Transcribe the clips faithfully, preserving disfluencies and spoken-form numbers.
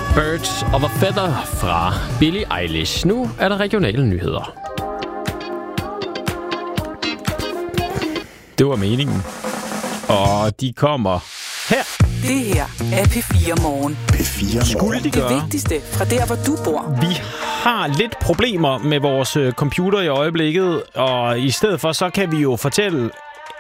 Birds of a Feather fra Billie Eilish. Nu er der regionale nyheder. Det var meningen. Og de kommer her. Det her er P fire Morgen. P fire Morgen. Skulle de gøre? Det vigtigste fra der, hvor du bor. Vi har lidt problemer med vores computer i øjeblikket, og i stedet for, så kan vi jo fortælle,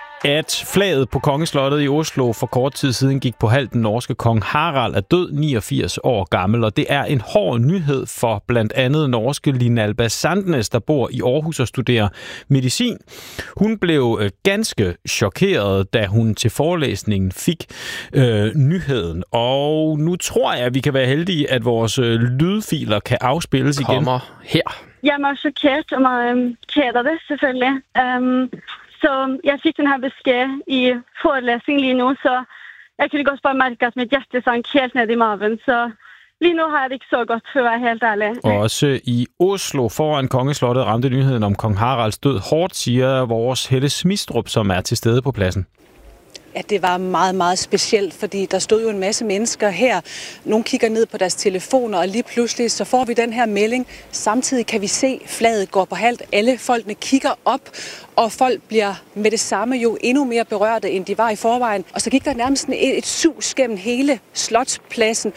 at flaget på Kongeslottet i Oslo for kort tid siden gik på halv. Den norske kong Harald er død, niogfirs år gammel, og det er en hård nyhed for blandt andet norske Linalba Sandnes, der bor i Aarhus og studerer medicin. Hun blev ganske chokeret, da hun til forelæsningen fik øh, nyheden, og nu tror jeg, at vi kan være heldige, at vores øh, lydfiler kan afspilles igen. Kommer her. Jeg var chokeret og meget ked det, selvfølgelig. Um Så jeg fik den her besked i forelæsning lige nu, så jeg kunne godt bare mærke, at mit hjerte sank helt ned i maven. Så lige nu har jeg det ikke så godt, for at være helt ærlig. Også i Oslo foran Kongeslottet ramte nyheden om kong Haralds død hårdt, siger vores Helle Smistrup, som er til stede på pladsen. Ja, det var meget, meget specielt, fordi der stod jo en masse mennesker her. Nogle kigger ned på deres telefoner, og lige pludselig så får vi den her melding. Samtidig kan vi se, at flaget går på halvt. Alle folkene kigger op, og folk bliver med det samme jo endnu mere berørte, end de var i forvejen. Og så gik der nærmest et, et sus gennem hele Slotspladsen.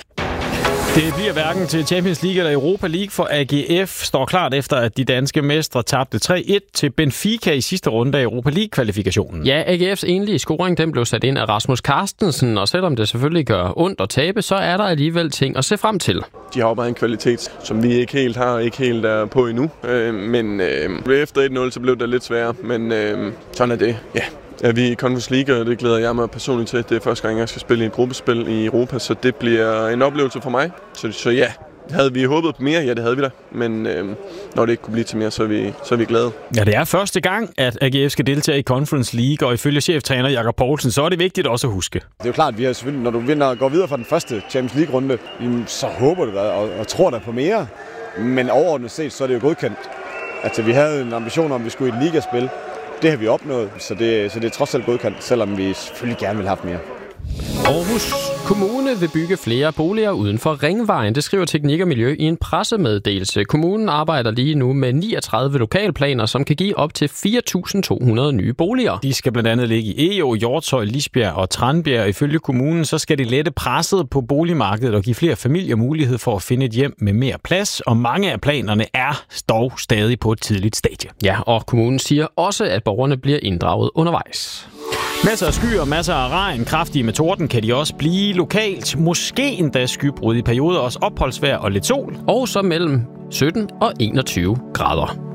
Det bliver hverken til Champions League eller Europa League, for A G F står klart efter, at de danske mestre tabte tre et til Benfica i sidste runde af Europa League-kvalifikationen. Ja, A G F's enlige scoring, den blev sat ind af Rasmus Carstensen, og selvom det selvfølgelig gør ondt at tabe, så er der alligevel ting at se frem til. De har jo bare en kvalitet, som vi ikke helt har, ikke helt er på endnu. Øh, men øh, efter et nul, så blev det lidt sværere, men øh, sådan er det. Ja. Ja, vi er i Conference League, og det glæder jeg mig personligt til. Det er første gang, jeg skal spille i et gruppespil i Europa, så det bliver en oplevelse for mig. Så, så ja, havde vi håbet på mere? Ja, det havde vi da. Men øh, når det ikke kunne blive til mere, så er vi, så er vi glade. Ja, det er første gang, at A G F skal deltage i Conference League, og ifølge cheftræner Jakob Poulsen, så er det vigtigt også at huske. Det er jo klart, at vi har selvfølgelig, når du vinder og går videre fra den første Champions League-runde, så håber du da og, og tror der på mere. Men overordnet set, så er det jo godkendt. Altså, vi havde en ambition om, at vi skulle i et ligaspil. Det har vi opnået, så det, så det er trods alt godkendt, selvom vi selvfølgelig gerne vil have haft mere. Aarhus Kommune vil bygge flere boliger uden for Ringvejen. Det skriver Teknik og Miljø i en pressemeddelelse. Kommunen arbejder lige nu med niogtredive lokalplaner, som kan give op til fire tusind to hundrede nye boliger. De skal blandt andet ligge i Egå, Hjortshøj, Lisbjerg og Tranbjerg. Ifølge kommunen så skal det lette presset på boligmarkedet og give flere familier mulighed for at finde et hjem med mere plads. Og mange af planerne er dog stadig på et tidligt stadie. Ja, og kommunen siger også, at borgerne bliver inddraget undervejs. Masser af skyer, masser af regn, kraftige med torden kan de også blive lokalt. Måske endda skybrud i perioder, også opholdsvejr og lidt sol. Og så mellem sytten og enogtyve grader.